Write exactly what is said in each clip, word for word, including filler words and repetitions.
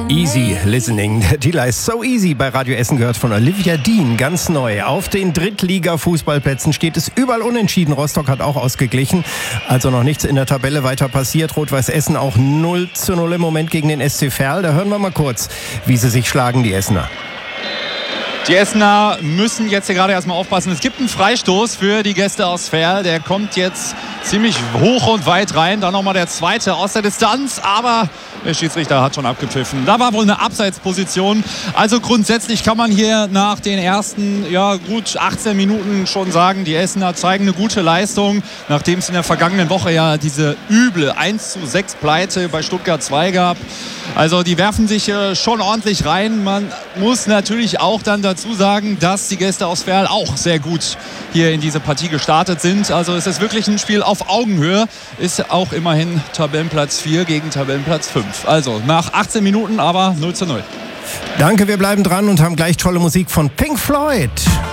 Easy Listening. Der Dealer ist So Easy bei Radio Essen, gehört von Olivia Dean, ganz neu. Auf den Drittliga-Fußballplätzen steht es überall unentschieden. Rostock hat auch ausgeglichen, also noch nichts in der Tabelle weiter passiert. Rot-Weiß Essen auch null zu null im Moment gegen den S C Verl. Da hören wir mal kurz, wie sie sich schlagen, die Essener. Die Essener müssen jetzt hier gerade erstmal aufpassen. Es gibt einen Freistoß für die Gäste aus Verl. Der kommt jetzt ziemlich hoch und weit rein. Dann nochmal der zweite aus der Distanz. Aber der Schiedsrichter hat schon abgepfiffen. Da war wohl eine Abseitsposition. Also grundsätzlich kann man hier nach den ersten ja, gut achtzehn Minuten schon sagen, die Essener zeigen eine gute Leistung. Nachdem es in der vergangenen Woche ja diese üble eins zu sechs Pleite bei Stuttgart zwei gab. Also die werfen sich äh, schon ordentlich rein. Man muss natürlich auch dann dazu sagen, dass die Gäste aus Verl auch sehr gut hier in diese Partie gestartet sind. Also es ist wirklich ein Spiel auf Augenhöhe. Ist auch immerhin Tabellenplatz vier gegen Tabellenplatz fünf. Also nach achtzehn Minuten aber null zu null. Danke, wir bleiben dran und haben gleich tolle Musik von Pink Floyd.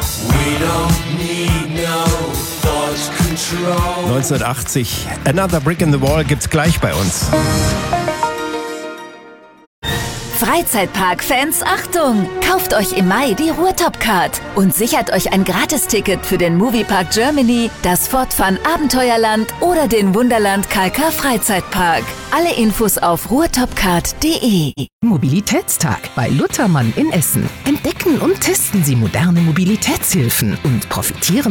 neunzehnhundertachtzig, Another Brick in the Wall gibt's gleich bei uns. Freizeitpark-Fans, Achtung! Kauft euch im Mai die Ruhrtop-Card und sichert euch ein Gratisticket für den Moviepark Germany, das Fortfun Abenteuerland oder den Wunderland Kalka Freizeitpark. Alle Infos auf ruhrtopcard punkt de. Mobilitätstag bei Luthermann in Essen. Entdecken und testen Sie moderne Mobilitätshilfen und profitieren